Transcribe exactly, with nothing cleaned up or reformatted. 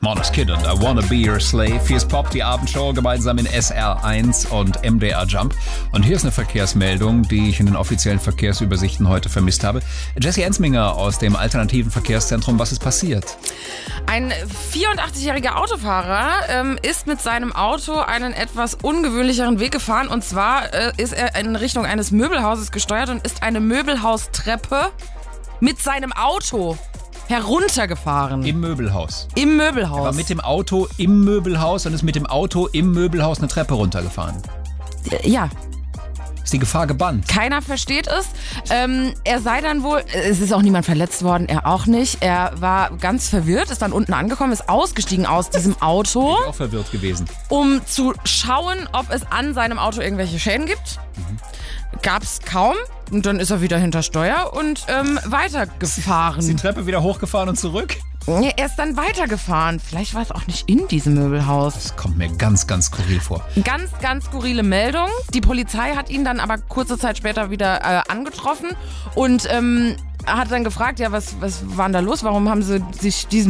Monos Kid und I Wanna Be Your Slave. Hier ist Pop, die Abendshow, gemeinsam in S R eins und M D R Jump. Und hier ist eine Verkehrsmeldung, die ich in den offiziellen Verkehrsübersichten heute vermisst habe. Jessie Ensminger aus dem Alternativen Verkehrszentrum, was ist passiert? Ein vierundachtzigjähriger Autofahrer ähm, ist mit seinem Auto einen etwas ungewöhnlicheren Weg gefahren. Und zwar äh, ist er in Richtung eines Möbelhauses gesteuert und ist eine Möbelhaustreppe mit seinem Auto heruntergefahren. Im Möbelhaus. Im Möbelhaus. Er war mit dem Auto im Möbelhaus und ist mit dem Auto im Möbelhaus eine Treppe runtergefahren. Ja. Ist die Gefahr gebannt? Keiner versteht es. Ähm, er sei dann wohl, es ist auch niemand verletzt worden, er auch nicht. Er war ganz verwirrt, ist dann unten angekommen, ist ausgestiegen aus diesem Auto. Ich bin auch verwirrt gewesen. Um zu schauen, ob es an seinem Auto irgendwelche Schäden gibt. Mhm. Gab's kaum. Und dann ist er wieder hinter Steuer und ähm, weitergefahren. Ist die Treppe wieder hochgefahren und zurück? Ja, er ist dann weitergefahren. Vielleicht war es auch nicht in diesem Möbelhaus. Das kommt mir ganz, ganz skurril vor. Ganz, ganz skurrile Meldung. Die Polizei hat ihn dann aber kurze Zeit später wieder äh, angetroffen und ähm, hat dann gefragt, ja, was, was war denn da los? Warum haben sie sich diesen